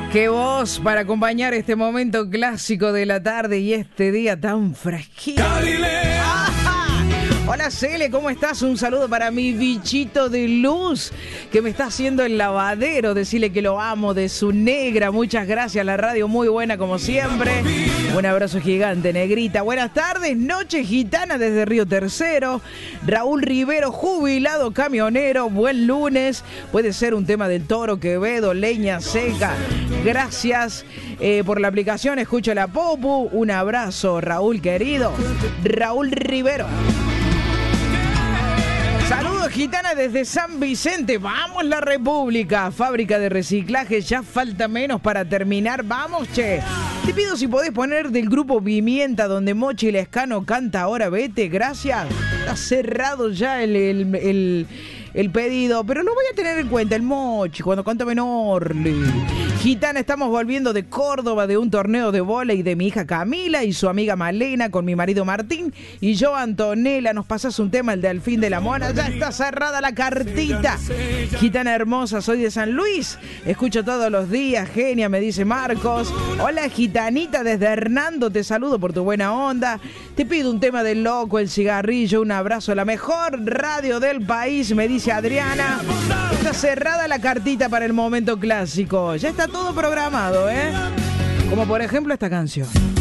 Qué voz para acompañar este momento clásico de la tarde y este día tan fresquito. Hola Cele, ¿cómo estás? Un saludo para mi bichito de luz que me está haciendo el lavadero. Decirle que lo amo, de su negra. Muchas gracias, la radio muy buena como siempre. Un abrazo gigante, negrita. Buenas tardes, noche gitana desde Río Tercero. Raúl Rivero, jubilado camionero. Buen lunes. Puede ser un tema del Toro Quevedo, leña seca. Gracias por la aplicación. Escucho la Popu. Un abrazo, Raúl querido. Raúl Rivero. Saludos gitana desde San Vicente, vamos la República, fábrica de reciclaje, ya falta menos para terminar, vamos che. Te pido si podés poner del grupo Pimienta donde Mochi Lescano canta Ahora Vete, gracias. Está cerrado ya el pedido, pero lo voy a tener en cuenta, el Mochi, cuando canta Menorli. Gitana, estamos volviendo de Córdoba de un torneo de vóley de mi hija Camila y su amiga Malena con mi marido Martín y yo Antonella. Nos pasas un tema, el de Al fin de la mona. Ya está cerrada la cartita. Gitana hermosa, soy de San Luis. Escucho todos los días, genia, me dice Marcos. Hola gitanita, desde Hernando te saludo por tu buena onda. Te pido un tema del Loco, el cigarrillo. Un abrazo a la mejor radio del país, me dice Adriana. Está cerrada la cartita para el momento clásico. Ya está todo programado, ¿eh? Como por ejemplo esta canción.